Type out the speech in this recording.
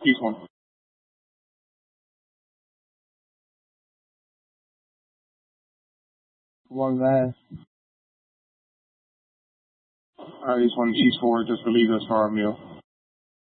East one. One last. Alright, East one, East 4, just relieve us for our meal.